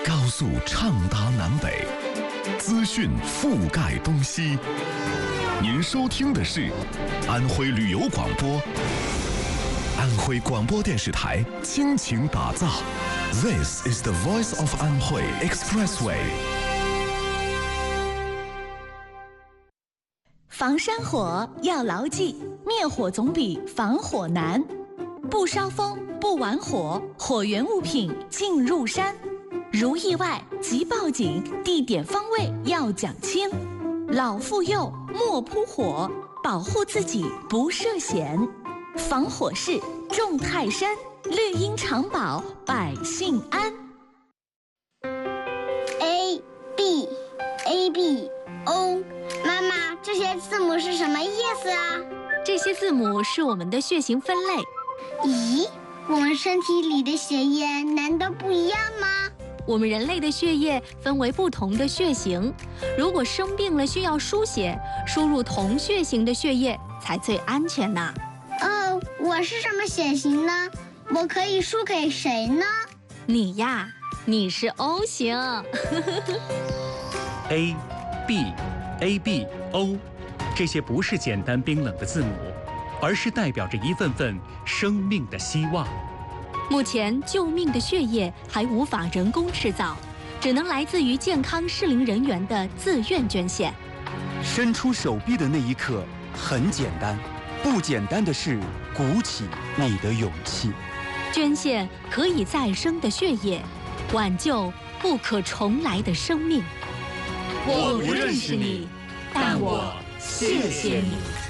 高速畅达南北，资讯覆盖东西。您收听的是安徽旅游广播，安徽广播电视台倾情打造。This is the voice of Anhui Expressway。 防山火要牢记，灭火总比防火难。不烧风，不玩火，火源物品进入山。如意外即报警，地点方位要讲清。老妇幼莫扑火，保护自己不涉险。防火势重泰山，绿荫长保百姓安。 A B A B O， 妈妈，这些字母是什么意思啊？ 这些字母是我们的血型分类。 咦，我们身体里的血液难道不一样吗？ 我们人类的血液分为不同的血型，如果生病了需要输血，输入同血型的血液才最安全呢。 我是什么血型呢？我可以输给谁呢？ 你呀，你是 O 型。 A B A B O， 这些不是简单冰冷的字母，而是代表着一份份生命的希望。 目前救命的血液还无法人工制造，只能来自于健康适龄人员的自愿捐献。 伸出手臂的那一刻很简单，不简单的是鼓起你的勇气。 捐献可以再生的血液，挽救不可重来的生命。 我不认识你，但我谢谢你。